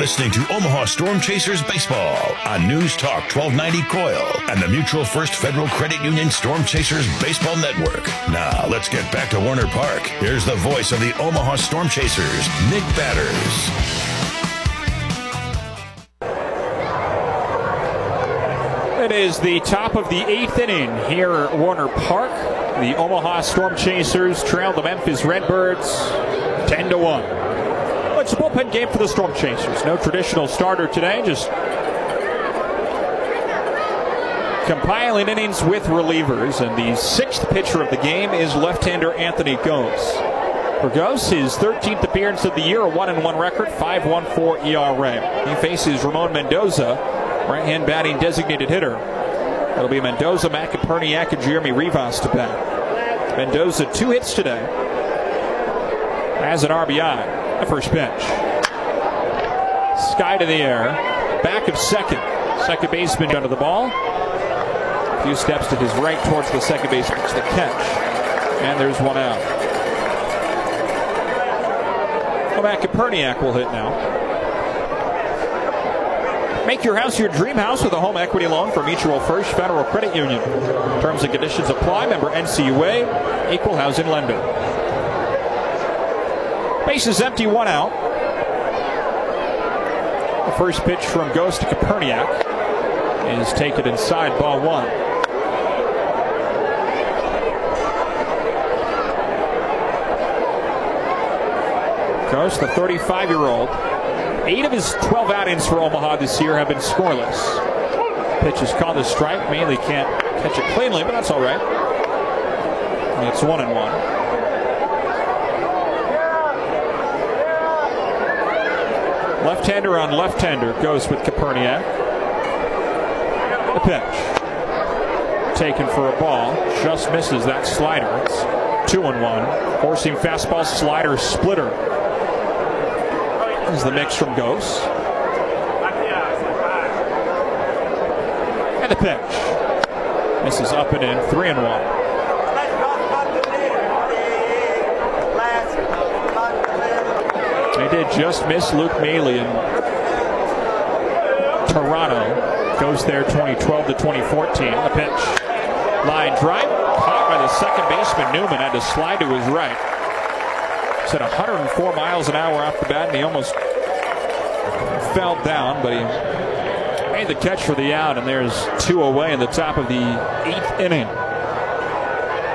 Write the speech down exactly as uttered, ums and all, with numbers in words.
listening to Omaha Storm Chasers Baseball on News Talk twelve ninety Coil and the Mutual First Federal Credit Union Storm Chasers Baseball Network. Now, let's get back to Warner Park. Here's the voice of the Omaha Storm Chasers, Nick Batters. It is the top of the eighth inning here at Warner Park. The Omaha Storm Chasers trail the Memphis Redbirds ten to one. It's a bullpen game for the Storm Chasers. No traditional starter today, just compiling innings with relievers. And the sixth pitcher of the game is left-hander Anthony Gose. For Gose, his thirteenth appearance of the year, a one and one record, five point one four E R A. He faces Ramon Mendoza, right-hand batting designated hitter. It'll be Mendoza, Matt Koperniak, and Jeremy Rivas to bat. Mendoza, two hits today, as an R B I. The first pitch. Sky to the air. Back of second. Second baseman under the ball. A few steps to his right towards the second baseman. It's the catch. And there's one out. Well, Matt Koperniak will hit now. Make your house your dream house with a home equity loan from Mutual First Federal Credit Union. Terms and conditions apply. Member N C U A. Equal housing lender. Base is empty, one out. The first pitch from Gose to Koperniak is taken inside, ball one. Gose, the thirty-five-year-old. Eight of his twelve outings for Omaha this year have been scoreless. Pitch is called a strike. Mainly can't catch it cleanly, but that's all right. And it's one and one. Left-hander on left-hander goes with Koperniak. The pitch. Taken for a ball. Just misses that slider. It's two and one. Four-seam fastball, slider, splitter. This is the mix from Gose. And the pitch. Misses up and in. Three and one. They did just miss Luke Maile in Toronto. Goes there twenty twelve to twenty fourteen. The pitch. Line drive. Caught by the second baseman. Newman had to slide to his right. It's at one hundred four miles an hour off the bat, and he almost fell down, but he made the catch for the out, and there's two away in the top of the eighth inning.